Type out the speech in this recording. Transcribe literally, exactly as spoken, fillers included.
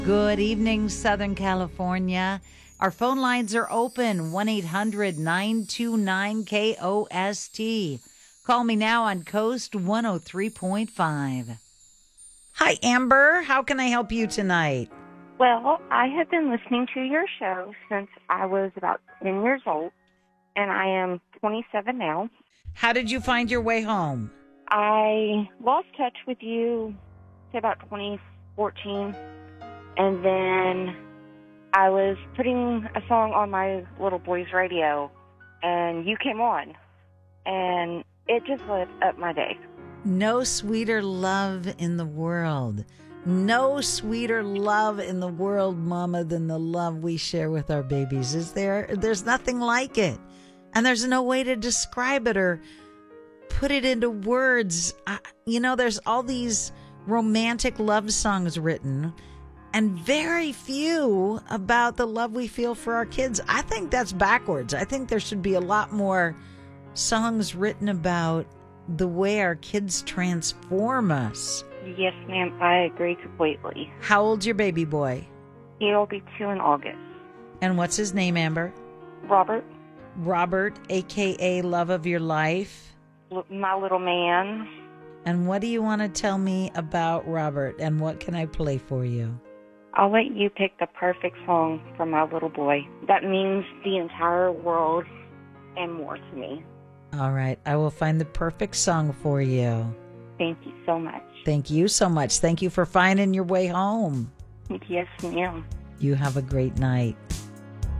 Good evening, Southern California. Our phone lines are open, one eight hundred nine two nine K O S T. Call me now on Coast one oh three point five. Hi, Amber. How can I help you tonight? Well, I have been listening to your show since I was about ten years old, and I am twenty-seven now. How did you find your way home? I lost touch with you, say, about twenty fourteen, and then I was putting a song on my little boy's radio, and you came on, and it just lit up my day. No sweeter love in the world. No sweeter love in the world, Mama, than the love we share with our babies. Is there? There's nothing like it. And there's no way to describe it or put it into words. I, you know, there's all these romantic love songs written and very few about the love we feel for our kids. I think that's backwards. I think there should be a lot more songs written about the way our kids transform us. Yes, ma'am, I agree completely. How old's your baby boy? He'll be two in August. And what's his name, Amber? Robert. Robert, a k a love of your life. L- my little man. And what do you want to tell me about Robert, and what can I play for you? I'll let you pick the perfect song for my little boy. That means the entire world and more to me. All right, I will find the perfect song for you. Thank you so much. Thank you so much. Thank you for finding your way home. Yes, ma'am. You have a great night.